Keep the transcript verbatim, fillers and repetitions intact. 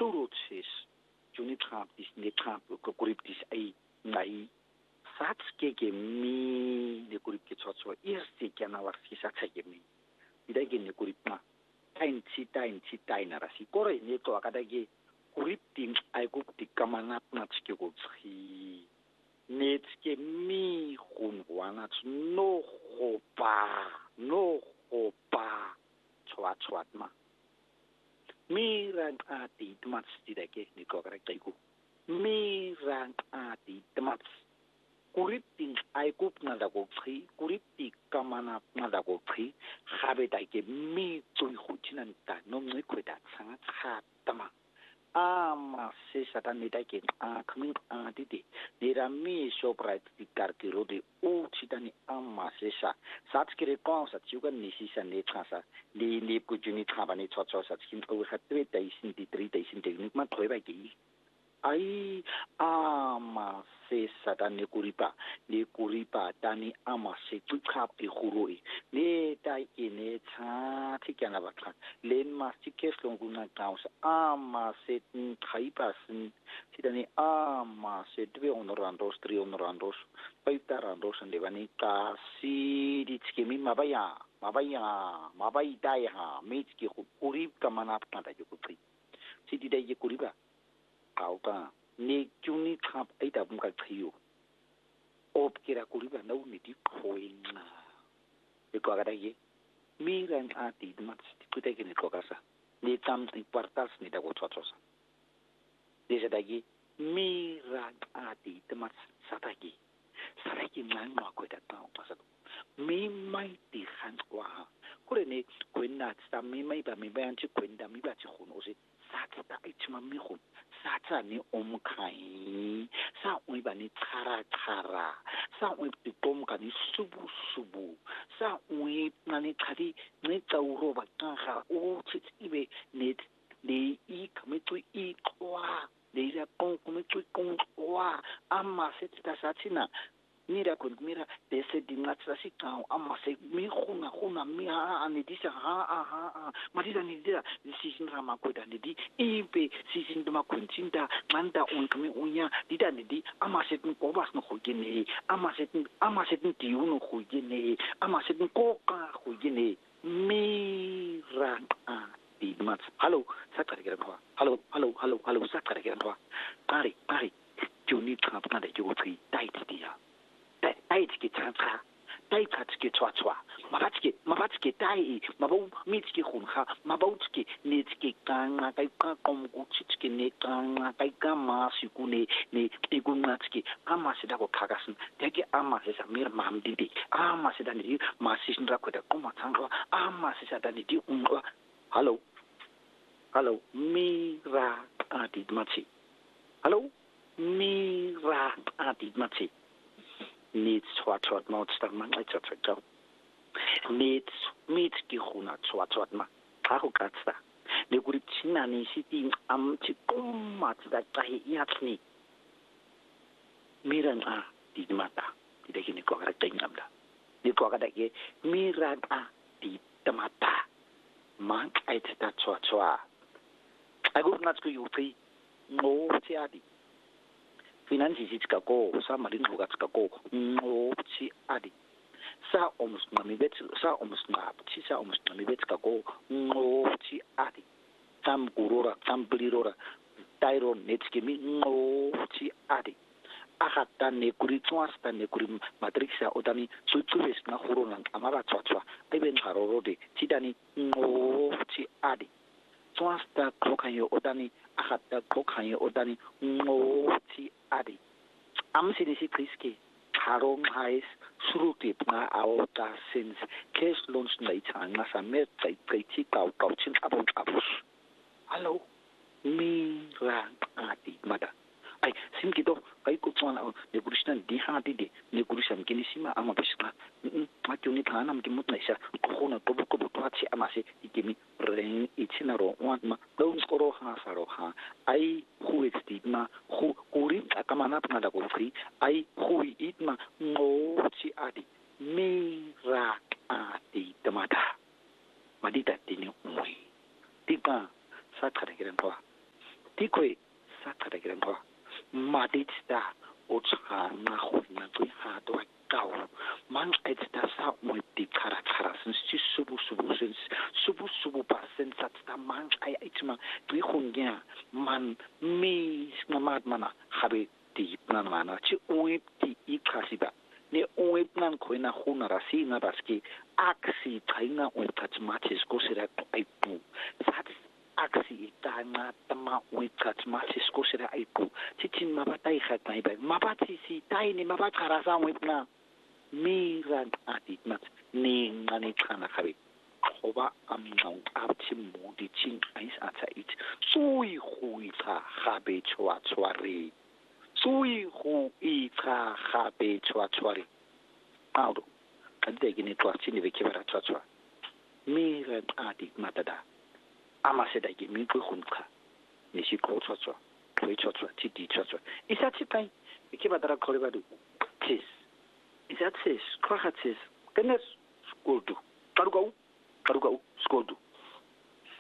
turutis juni trap dis ne trap ko kurip dis ai ngai satske ke mi ne kurip ke tsotso irsi ke na warsi satske ke mi ida ke ne kurip ma tain chi tain chi tain na rasi kore ne to akada ke kurip tin ai ko tikamana na tske ko tsi net ke mi hun wana no hopa no hopa chwa chwa ma mi ran ati tmat stidake ni ko kara kaiku mi ran ati tmat kuripting ai kup na da ko tri kuripti kamana na da ko tri habe dai ke mi tsui huchinan ta no ngi ko da sanga kha tama ama se satan ni dai ke a kmin a didi ni ra mi so bright di karkiro de o chitani ama se sa sat kire kon sa chugan ni si sa ne trasa ni ni ku juni trabani cho cho sa skin o ha tre dai sin di tri dai sin technique ma thoi ba ki ai ama se satan ni kuripa ni kuripa tani ama se tukha pi khuroi ne dai ine cha thikana ba kha len ma sikes longuna kaus ama se khai pa sin sidani ama se dve onorandos tri onorandos paitarandos ande bani ka si di tskemi mabaya mabaya mabai dai ha mitski kurip kamana apna da yukutri sidi dai ye kuriba auka ni juni khap aita bum ka thio op kira kuriba no ni di khoina e ko ga dai mi ran ati mat ku te ke ni ko kasa ni tam importas ni da go tsosa desa dai mi ran ati mat sataki sataki man ma ko da ta pasa mi mai ti khan kwa kore ne kwenna tsa mi mai ba mi ba anti kwenda mi ba tsi khono se satsa ai tshima mi khono satsa ni omkai sa ui ba ni tsara tsara sa ui pitom ka ni subu subu sa ui na ni khadi ni tsauro ba ka ga o tsi ibe net le i kametsu i kwa le ya kon kametsu kon kwa amma se tsa satsina mira con mira de ese dinatsa si ka amma se mi khuna khuna mi ha ani disa ha ha ha marida ni dira si sin rama ko da ni di ipe si sin duma kuntinda manda on kami unya dida ni di amma se tin ko bas no khugene amma se tin amma se tin ti uno khugene amma se tin ko ka khugene mi ran a di mat hallo sakare kira kwa hallo hallo hallo hallo sakare kira kwa pari pari juni trap na de jotri dai ti ya dai tiki tsantsa dai tiki tswa tswa mabatski mabatski dai mabau mitski khunha mabau tiki netski kanga kai ka komgu tiki ne kanga kai ka masiku ne ne igunatski ama sida ko kagasin deke ama sesa mir mamdidi ama sida ni masin ra ko da kuma tsangwa ama sesa da ni di umwa hallo hallo mira ati matsi hallo mira ati matsi needs swat swat mouth star man I chat chat needs meet ki khuna swat swat ma ha go katsa le guri tsina ni siti am tsi komma tsa tsahi yatsni miran a di mata di de ni ko ga tengam da ni ko ga da ke miran a di mata man ai tsa swat swat ai go nats ku yu tri no ti adi finansi sitska ko sa malin ho gatska ko no chi adi sa omus mami bet sa omus na chi sa omus mami bet ka ko no chi adi tam gurora tam blirora tyro netski mi no chi adi akata ne kuri tswasta ne kuri matrixa otani tsutsues na horona amara tswatswa iben haroro de tidani no chi adi tswasta klokanyo otani akata klokanyo otani no chi adi am sinisi kriski harong hais suruti na auta sins kes lunch na itanga sa met tai tai ti kau kau chin abon abus hallo mi ra ati mada ai sim kido kai ko tsana ne guristan di ha di di ne gurisam kinisima ama bisna ma tuni kana am kimut na isa ko na ko ko to ati amase ikimi ren itinaro wan ma don skoro ha saro ha ai hu estigma hu kuri akamana na da ko free ai hu itma no chi adi mi ra ati tamada madita tini ui tika sa kare kiran to tikwe sa tsara ke ngwa maditsta o tsha na go na tse ha do ka o man etsta sa mo di kara kara sin si subu subu sin subu subu pa sin sa sta man ai itma dwi khongya man me smad mana habe di plan mana chi o di ikasiba ne o plan ko na khuna rasi na baski aksi tsaina o tatsmatis ko sira ai pu sa aksi itana tama o tatsmatis ko sira ai pu titin mabatai khatnai ba mabati si taini mabatara sa o plan mira aditmat ni ngani kana khabi khoba amnau abthi modi chin ais atsa it sui khuita khabe chwa chwari sui khu ita khabe chwa chwari audo kande gini twachini vekibara chwa chwa mira aditmat da amaseda gimi khunka ni shi ko chwa chwa khoi chwa chwa ti di chwa chwa isati pai vekibara khoribadu tis Is that says, Krahatis, Kenes, Gurdu, Karugau, Karugau,